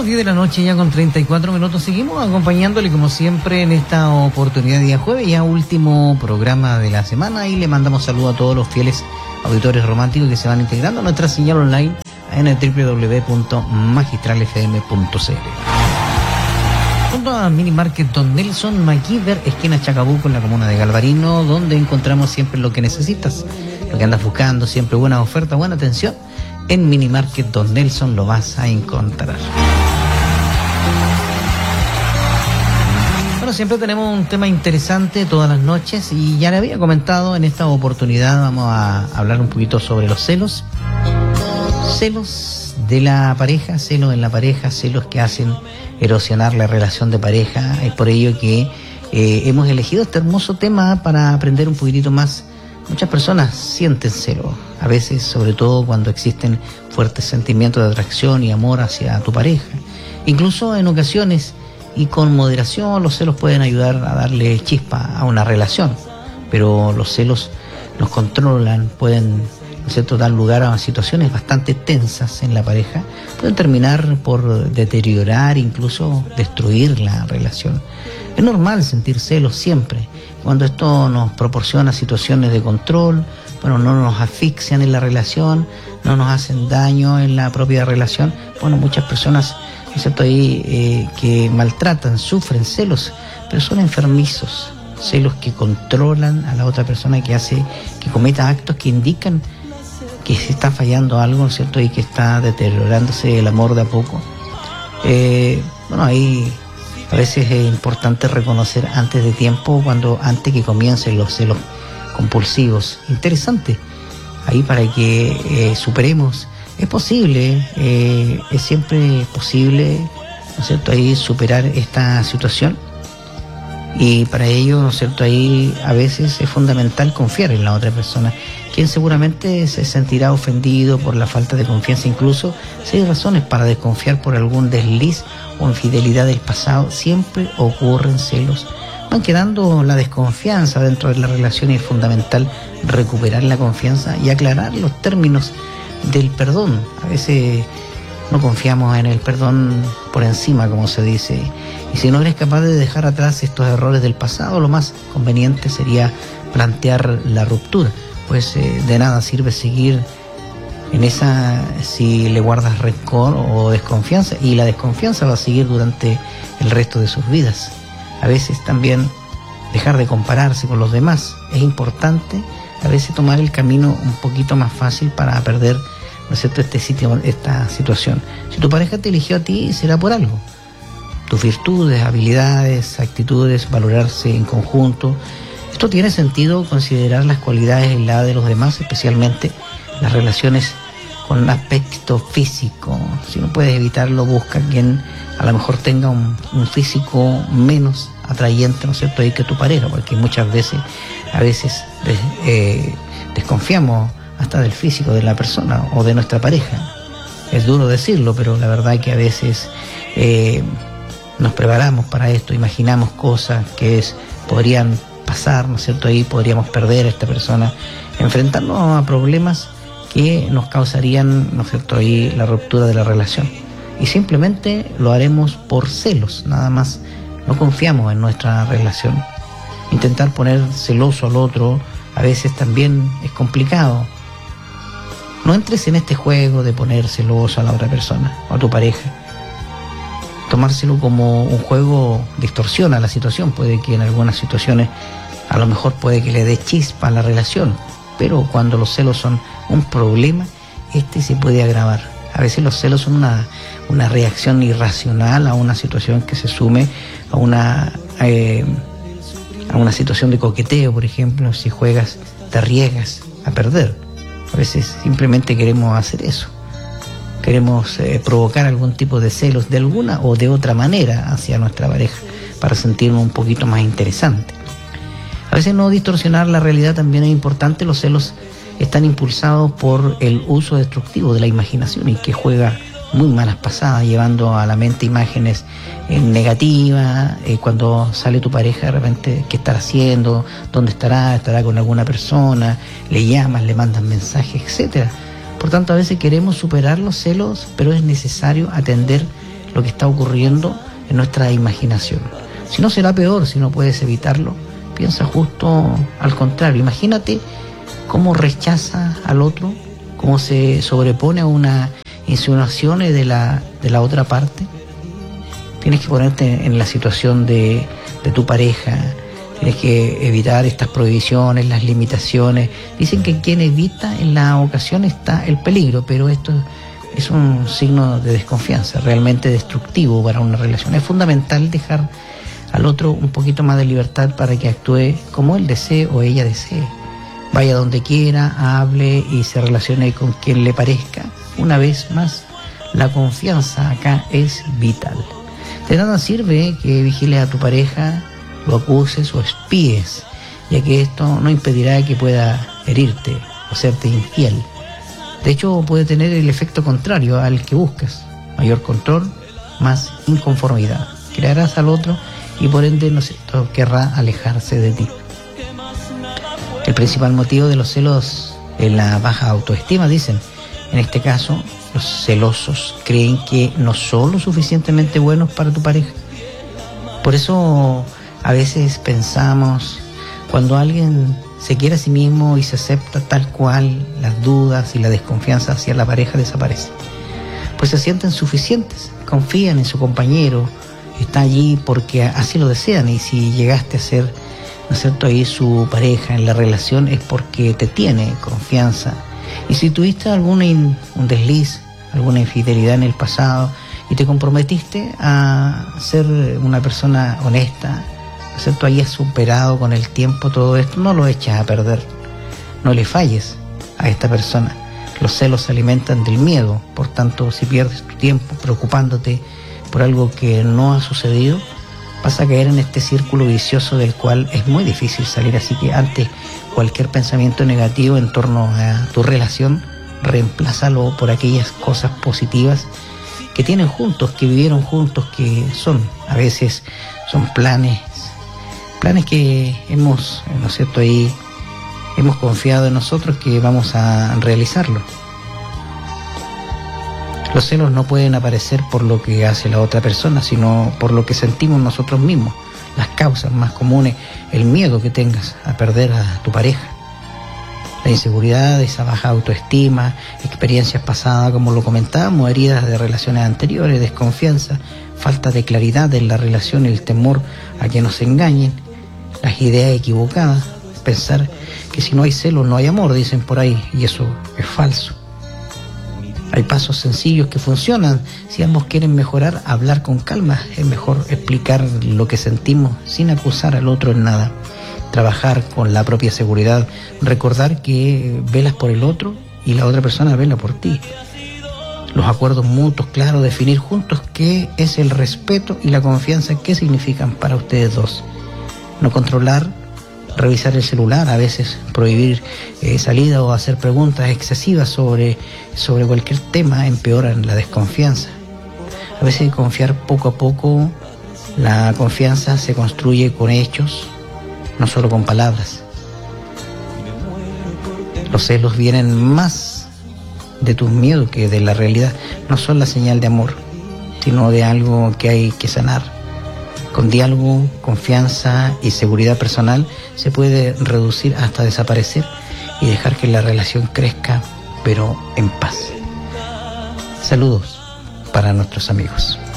las 10 de la noche, ya con 34 minutos. Seguimos acompañándole como siempre en esta oportunidad día jueves, ya último programa de la semana, y le mandamos saludos a todos los fieles auditores románticos que se van integrando a nuestra señal online en el www.magistralfm.cl. Junto a Mini Market Don Nelson MacIver, esquina Chacabuco, en la comuna de Galvarino, donde encontramos siempre lo que necesitas, lo que andas buscando, siempre buena oferta, buena atención. En Mini Market Don Nelson lo vas a encontrar. Bueno, siempre tenemos un tema interesante todas las noches, y ya le había comentado, en esta oportunidad vamos a hablar un poquito sobre los celos. Celos de la pareja, celos en la pareja, celos que hacen erosionar la relación de pareja. Es por ello que hemos elegido este hermoso tema para aprender un poquitito más. Muchas personas sienten celos, a veces, sobre todo cuando existen fuertes sentimientos de atracción y amor hacia tu pareja. Incluso en ocasiones, y con moderación, los celos pueden ayudar a darle chispa a una relación, pero los celos nos controlan, pueden, ¿no es cierto?, dar lugar a situaciones bastante tensas en la pareja, pueden terminar por deteriorar, incluso destruir la relación. Es normal sentir celos siempre, cuando esto nos proporciona situaciones de control, bueno, no nos asfixian en la relación, no nos hacen daño en la propia relación. Bueno, muchas personas, ¿no es cierto?, ahí que maltratan, sufren celos, pero son enfermizos, celos que controlan a la otra persona, que hace que cometa actos que indican que se está fallando algo, ¿no es cierto?, y que está deteriorándose el amor de a poco. Bueno, ahí a veces es importante reconocer antes de tiempo, antes que comiencen los celos compulsivos. Interesante, ahí para que superemos. Es posible, es siempre posible, ¿no es cierto?, ahí superar esta situación. Y para ello, ¿no es cierto?, ahí a veces es fundamental confiar en la otra persona, quien seguramente se sentirá ofendido por la falta de confianza. Incluso si hay razones para desconfiar por algún desliz o infidelidad del pasado, siempre ocurren celos. Van quedando la desconfianza dentro de la relación, y es fundamental recuperar la confianza y aclarar los términos del perdón. A veces no confiamos en el perdón por encima, como se dice, y si no eres capaz de dejar atrás estos errores del pasado, lo más conveniente sería plantear la ruptura, pues de nada sirve seguir en esa si le guardas rencor o desconfianza, y la desconfianza va a seguir durante el resto de sus vidas. A veces también dejar de compararse con los demás. Es importante a veces tomar el camino un poquito más fácil para perder, ¿no es cierto?, esta situación. Si tu pareja te eligió a ti, será por algo. Tus virtudes, habilidades, actitudes, valorarse en conjunto. Esto tiene sentido, considerar las cualidades aisladas de los demás, especialmente las relaciones con aspecto físico. Si no puedes evitarlo, busca quien a lo mejor tenga un físico menos atrayente, ¿no es cierto?, ahí que tu pareja, porque muchas veces, a veces desconfiamos hasta del físico de la persona o de nuestra pareja. Es duro decirlo, pero la verdad es que a veces nos preparamos para esto, imaginamos cosas que podrían pasar, ¿no es cierto?, ahí podríamos perder a esta persona, enfrentarnos a problemas que nos causarían, ¿no es cierto?, ahí la ruptura de la relación. Y simplemente lo haremos por celos, nada más. No confiamos en nuestra relación. Intentar poner celoso al otro a veces también es complicado. No entres en este juego de poner celoso a la otra persona o a tu pareja. Tomárselo como un juego distorsiona la situación. Puede que en algunas situaciones a lo mejor puede que le dé chispa a la relación, pero cuando los celos son un problema, se puede agravar. A veces los celos son una reacción irracional a una situación que se sume a una situación de coqueteo, por ejemplo. Si juegas, te arriesgas a perder. A veces simplemente queremos hacer eso. Queremos provocar algún tipo de celos de alguna o de otra manera hacia nuestra pareja para sentirnos un poquito más interesante. A veces no distorsionar la realidad también es importante. Los celos están impulsados por el uso destructivo de la imaginación, y que juega muy malas pasadas, llevando a la mente imágenes negativas. Cuando sale tu pareja, de repente, ¿qué estará haciendo? ¿Dónde estará? ¿Estará con alguna persona? Le llamas, le mandas mensajes, etcétera. Por tanto, a veces queremos superar los celos, pero es necesario atender lo que está ocurriendo en nuestra imaginación. Si no, será peor, si no puedes evitarlo. Piensa justo al contrario. Imagínate cómo rechaza al otro, cómo se sobrepone a una insinuaciones de la otra parte. Tienes que ponerte en la situación de tu pareja. Tienes que evitar estas prohibiciones, las limitaciones. Dicen que quien evita en la ocasión está el peligro, pero esto es un signo de desconfianza, realmente destructivo para una relación. Es fundamental dejar al otro un poquito más de libertad para que actúe como él desee o ella desee. Vaya donde quiera, hable y se relacione con quien le parezca. Una vez más, la confianza acá es vital. De nada sirve que vigiles a tu pareja, lo acuses o espíes, ya que esto no impedirá que pueda herirte o serte infiel. De hecho, puede tener el efecto contrario al que buscas: mayor control, más inconformidad. Crearás al otro y por ende no querrá alejarse de ti. El principal motivo de los celos es la baja autoestima, dicen. En este caso, los celosos creen que no son lo suficientemente buenos para tu pareja. Por eso a veces pensamos, cuando alguien se quiere a sí mismo y se acepta tal cual, las dudas y la desconfianza hacia la pareja desaparecen. Pues se sienten suficientes, confían en su compañero, está allí porque así lo desean, y si llegaste a ser, ¿no es cierto?, ahí su pareja en la relación, es porque te tiene confianza. Y si tuviste un desliz, alguna infidelidad en el pasado y te comprometiste a ser una persona honesta, ¿no es cierto?, hayas superado con el tiempo todo esto, no lo eches a perder, no le falles a esta persona. Los celos se alimentan del miedo, por tanto, si pierdes tu tiempo preocupándote por algo que no ha sucedido, vas a caer en este círculo vicioso del cual es muy difícil salir. Así que ante cualquier pensamiento negativo en torno a tu relación, reemplázalo por aquellas cosas positivas que tienen juntos, que vivieron juntos, que a veces son planes que hemos, ¿no es cierto?, ahí hemos confiado en nosotros que vamos a realizarlo. Los celos no pueden aparecer por lo que hace la otra persona, sino por lo que sentimos nosotros mismos. Las causas más comunes: el miedo que tengas a perder a tu pareja, la inseguridad, esa baja autoestima, experiencias pasadas, como lo comentábamos, heridas de relaciones anteriores, desconfianza, falta de claridad en la relación, el temor a que nos engañen, las ideas equivocadas, pensar que si no hay celos no hay amor, dicen por ahí, y eso es falso. Hay pasos sencillos que funcionan. Si ambos quieren mejorar, hablar con calma. Es mejor explicar lo que sentimos sin acusar al otro en nada. Trabajar con la propia seguridad. Recordar que velas por el otro y la otra persona vela por ti. Los acuerdos mutuos, claro, definir juntos qué es el respeto y la confianza, qué significan para ustedes dos. No controlar, revisar el celular, a veces prohibir salida o hacer preguntas excesivas sobre cualquier tema empeoran la desconfianza. A veces confiar poco a poco. La confianza se construye con hechos, no solo con palabras. Los celos vienen más de tus miedos que de la realidad. No son la señal de amor, sino de algo que hay que sanar. Con diálogo, confianza y seguridad personal se puede reducir hasta desaparecer y dejar que la relación crezca, pero en paz. Saludos para nuestros amigos.